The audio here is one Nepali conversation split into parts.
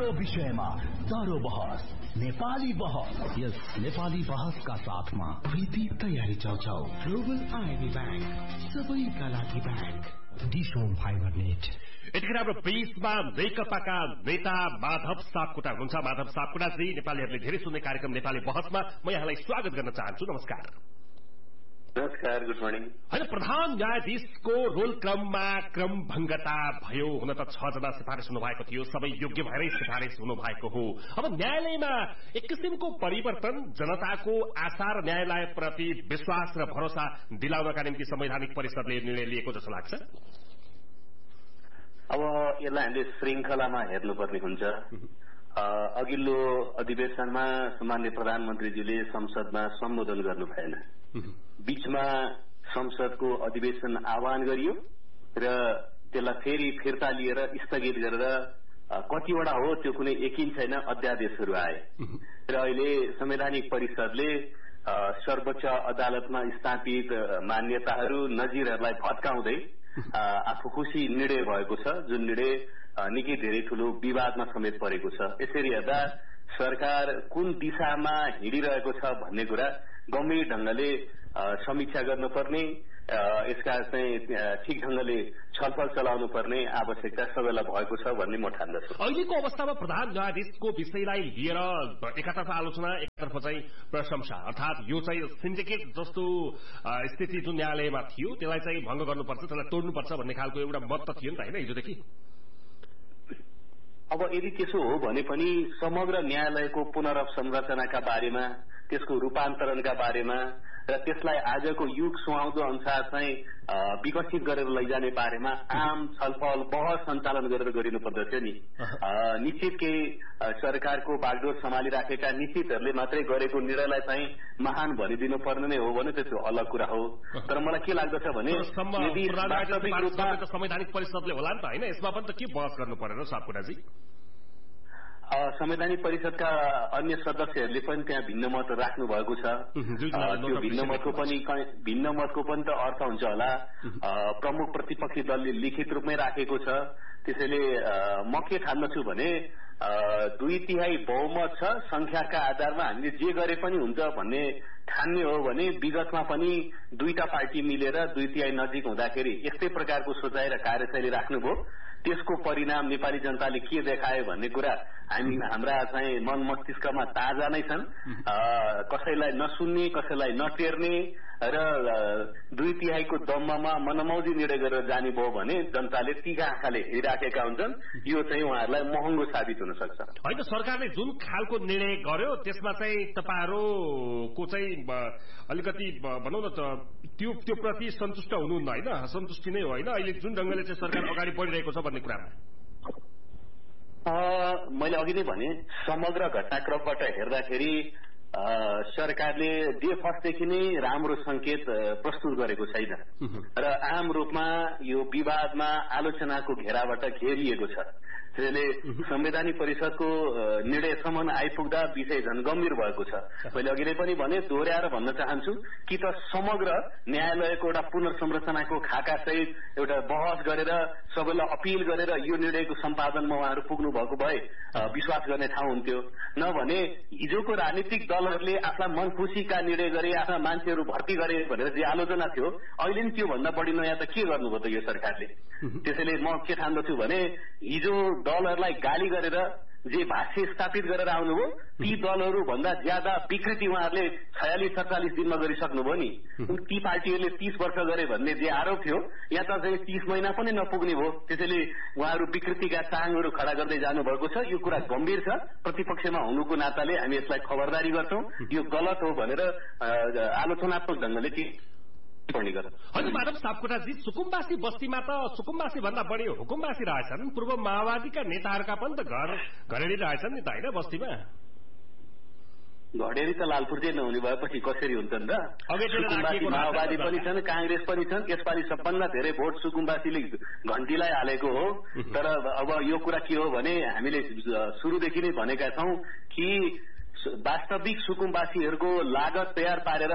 हर विषयमा दरो बहस, नेपाली बहस। यस नेपाली बहसका साथमा प्रीति तयारी चाउचाउ, ग्लोबल आईबी बैंक, सबैका लागि बैंक, डिसोन फाइबर नेट। यतिखेर हाम्रो बीचमा नेकपाका नेता माधव सापकोटा हुनुहुन्छ। माधव सापकोटाजी, नेपालीहरूले धेरै सुन्ने कार्यक्रम नेपाली बहसमा म यहाँलाई स्वागत गर्न चाहन्छु। नमस्कार। नमस्कार, गुड मर्निङ। होइन, प्रधान न्यायाधीशको रोल क्रममा क्रमभङ्गता भयो। हुन त 6 जना सिफारिस हुनुभएको थियो, सबै योग्य भएरै सिफारिस हुनुभएको हो। अब न्यायालयमा एक किसिमको परिवर्तन, जनताको आशा र न्यायालयप्रति विश्वास र भरोसा दिलाउनका निम्ति संवैधानिक परिषदले निर्णय लिएको जस्तो लाग्छ। अब यसलाई हामीले श्रृङ्खलामा हेर्नुपर्ने हुन्छ। अघिल्लो अधिवेशनमा सामान्य प्रधानमन्त्रीजीले संसदमा सम्बोधन गर्नु भएन। बीचमा संसदको अधिवेशन आह्वान गरियो र त्यसलाई फेरि फिर्ता लिएर स्थगित गरेर कतिवटा हो त्यो कुनै यकिन छैन अध्यादेशहरू आए र अहिले संवैधानिक परिषदले सर्वोच्च अदालतमा स्थापित मान्यताहरू नजिरहरूलाई भत्काउँदै आफू खुशी निर्णय भएको छ, जुन निर्णय निकै धेरै ठूलो विवादमा समेत परेको छ। यसरी हेर्दा सरकार कुन दिशामा हिँडिरहेको छ भन्ने कुरा गम्भीर ढंगले समीक्षा गर्नुपर्ने, यसका चाहिँ ठिक ढंगले छलफल चलाउनु पर्ने आवश्यकता सबैलाई भएको छ भन्ने म ठान्दछु। अहिलेको अवस्थामा प्रधान न्यायाधीशको विषयलाई लिएर एकातर्फ आलोचना, एकतर्फ चाहिँ प्रशंसा, अर्थात यो चाहिँ सिन्डिकेट जस्तो स्थिति जुन न्यायालयमा थियो त्यसलाई चाहिँ भंग गर्नुपर्छ, त्यसलाई तोड्नुपर्छ भन्ने खालको एउटा मत त थियो नि त हैन हिजोदेखि। अब यदि त्यसो हो भने पनि समग्र न्यायालयको पुनर्संरचनाका बारेमा, त्यसको रूपान्तरणका बारेमा र त्यसलाई आजको युग सुहाउँदो अनुसार चाहिँ विकसित गरेर लैजाने बारेमा आम छलफल बहस सञ्चालन गरेर गरिनुपर्दथ्यो नि। निश्चित केही सरकारको बागडोर सम्हालिराखेका निश्चितहरूले मात्रै गरेको निर्णयलाई चाहिँ महान भनिदिनु पर्ने नै हो भने त्यो अलग कुरा हो। तर मलाई के लाग्दछ भने यदि संवैधानिक परिषदले होला नि त हैन, यसमा पनि त के बहस गर्नु पर्यो सापकोटाजी? संवैधानिक परिषदका अन्य सदस्यहरूले पनि त्यहाँ भिन्न मत राख्नु भएको छ। त्यो भिन्न मतको पनि त अर्थ हुन्छ होला। प्रमुख प्रतिपक्षी दलले लिखित रूपमै राखेको छ। त्यसैले म के ठान्दछु भने 2/3 बहुमत छ, संख्याका आधारमा हामीले जे गरे पनि हुन्छ भन्ने ठान्ने हो भने विगतमा पनि दुईटा पार्टी मिलेर 2/3 नजिक हुँदाखेरि यस्तै प्रकारको सोचाइ र कार्यशैली राख्नुभयो। त्यसको परिणाम नेपाली जनताले के देखायो भन्ने कुरा हाम्रा चाहिँ मन मस्तिष्कमा ताजा नै छन्। कसैलाई नसुन्ने, कसैलाई नटेर्ने र 2/3 को दम्बमा मनमौजी निर्णय गरेर जाने भयो भने जनताले तीका आँखाले हेरिराखेका हुन्छन्। यो चाहिँ उहाँहरूलाई महँगो साबित हुन सक्छ। होइन, सरकारले जुन खालको निर्णय गर्यो त्यसमा चाहिँ तपाईहरुको चाहिँ अलिकति भनौं न त त्यो प्रति सन्तुष्ट हुनुहुन्न हैन? असन्तुष्टि नै हो हैन अहिले जुन ढंगले चाहिँ सरकार अगाडि बढिरहेको छ भन्ने कुरामा? मैले अघि नै भने समग्र घटनाक्रमबाट हेर्दाखेरि सरकारले डे फर्स्टदेखि नै राम्रो संकेत प्रस्तुत गरेको छैन र आम रूपमा यो विवादमा आलोचनाको घेराबाट घेरिएको छ। त्यसैले संवैधानिक परिषदको निर्णयसम्म आइपुग्दा विषय झन गम्भीर भएको छ। मैले अघि नै पनि भने, दोहोर्याएर भन्न चाहन्छु कि त समग्र न्यायालयको एउटा पुनर्संरचनाको खाका सहित एउटा बहस गरेर सबैलाई अपील गरेर यो निर्णयको सम्पादनमा उहाँहरू पुग्नु भएको भए विश्वास गर्ने ठाउँ हुन्थ्यो। नभने हिजोको राजनीतिक दलहरूले आफ्ना मन खुसीका निर्णय गरे, आफ्ना मान्छेहरू भर्ती गरे भनेर जे आलोचना थियो, अहिले नि त्यो भन्दा बढी नयाँ त के गर्नुभयो त यो सरकारले। त्यसैले म के ठान्दछु भने हिजो दलहरूलाई गाली गरेर जे भाष्य स्थापित गरेर आउनुभयो ती दलहरू भन्दा ज्यादा विकृति उहाँहरूले 46-47 दिनमा गरिसक्नुभयो नि। ती पार्टीहरूले 30 वर्ष गरे भन्ने जे आरोप थियो, यहाँ त चाहिँ 30 महिना पनि नपुग्ने भयो। त्यसैले उहाँहरू विकृतिका चाङहरू खडा गर्दै जानुभएको छ। यो कुरा गम्भीर छ। प्रतिपक्षमा हुनुको नाताले हामी यसलाई खबरदारी गर्छौं। यो गलत हो भनेर आलोचनात्मक ढंगले होइन माधव सापकोटाजी, सुकुम्बासी बस्तीमा त सुकुम्बासी भन्दा बढी हुकुमबासी रहेछन्। पूर्व माओवादीका नेताहरूका पनि त घरेडी रहेछन् नि त हैन बस्तीमा? घडेरी त लालपुरजे नहुने भएपछि कसरी हुन्छन् र? माओवादी पनि छन्, कांग्रेस पनि छन्। यसपालि सबभन्दा धेरै भोट सुकुम्बासीले घण्टीलाई हालेको हो। तर अब यो कुरा के हो भने हामीले सुरुदेखि नै भनेका छौं कि वास्तविक सुकुम्बासीहरूको लागत तयार पारेर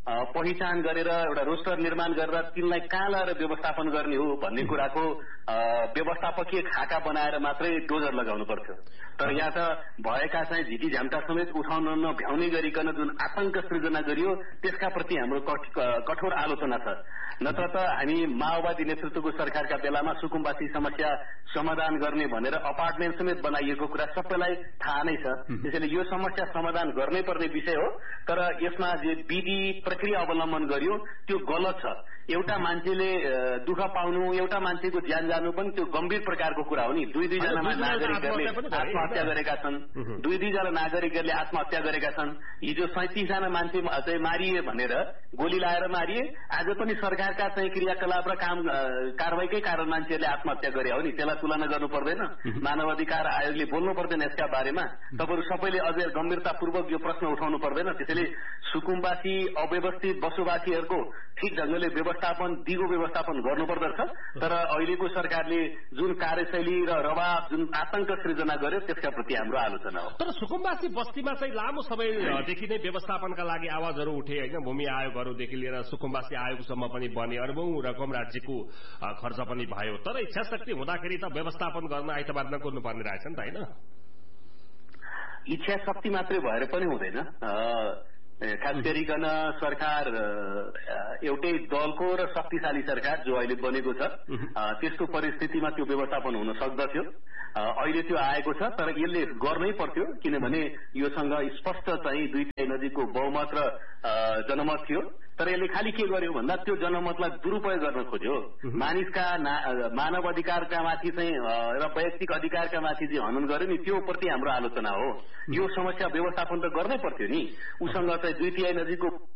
पहिचान गरेर एउटा रोस्टर निर्माण गरेर तिनलाई कहाँ लगाएर व्यवस्थापन गर्ने हो भन्ने कुराको व्यवस्थापकीय खाका बनाएर मात्रै डोजर लगाउनु पर्थ्यो। तर यहाँ त भएका चाहिँ झिटी झ्याम्टा समेत उठाउन नभ्याउने गरिकन जुन आतंक सृजना गरियो त्यसका प्रति हाम्रो कठोर आलोचना छ। नत्र त हामी माओवादी नेतृत्वको सरकारका बेलामा सुकुम्बासी समस्या समाधान गर्ने भनेर अपार्टमेन्ट समेत बनाइएको कुरा सबैलाई थाहा नै छ। त्यसैले यो समस्या समाधान गर्नै पर्ने विषय हो। तर यसमा जे विधि प्रक्रिया अवलम्बन गरियो त्यो गलत छ। एउटा मान्छेले दुःख पाउनु, एउटा मान्छेको ज्यान जानु पनि त्यो गम्भीर प्रकारको कुरा हो नि। दुई दुईजना नागरिकहरूले आत्महत्या गरेका छन्, दुई दुईजना नागरिकहरूले आत्महत्या गरेका छन्। हिजो 37 जना मान्छे चाहिँ मारिए भनेर गोली लाएर मारिए। आज पनि सरकारका चाहिँ क्रियाकलाप र कारवाहीकै कारण मान्छेहरूले आत्महत्या गरे हो नि। त्यसलाई तुलना गर्नु पर्दैन? मानव अधिकार आयोगले बोल्नु पर्दैन यसका बारेमा? तपाईहरु सबैले अझै गम्भीरतापूर्वक यो प्रश्न उठाउनु पर्दैन? त्यसैले सुकुम्बासी अव्यवस्थित बसोबासीहरूको ठिक ढंगले दिगो व्यवस्थापन गर्नुपर्दछ। तर अहिलेको सरकारले जुन कार्यशैली र रवाब जुन आतंक सृजना गर्यो त्यसका प्रति हाम्रो आलोचना हो। तर सुकुम्बासी बस्तीमा चाहिँ लामो समयदेखि नै व्यवस्थापनका लागि आवाजहरू उठे होइन। भूमि आयोगहरूदेखि लिएर सुकुम्बासी आयोगसम्म पनि बने, अरबौं रकम राज्यको खर्च पनि भयो। तर इच्छाशक्ति हुँदाखेरि त व्यवस्थापन गर्न आइतबार नकुर्नु पर्ने रहेछ नि त होइन? इच्छा शक्ति मात्रै भएर पनि हुँदैन। खास गरिकन सरकार एउटै दलको र शक्तिशाली सरकार जो अहिले बनेको छ त्यस्तो परिस्थितिमा त्यो व्यवस्थापन हुन सक्दथ्यो। अहिले त्यो आएको छ। तर यसले गर्नै पर्थ्यो किनभने योसँग स्पष्ट चाहिँ दुई तिहाई नजिकको बहुमत र जनमत थियो। तर यसले खालि के गर्यो भन्दा त्यो जनमतलाई दुरुपयोग गर्न खोज्यो। मानिसका मानव अधिकारका माथि चाहिँ र वैयक्तिक अधिकारका माथि जे हनन गर्यो नि त्यो प्रति हाम्रो आलोचना हो। यो समस्या व्यवस्थापन त गर्नै पर्थ्यो नि। उसँग चाहिँ दुई तिहाई नजिकको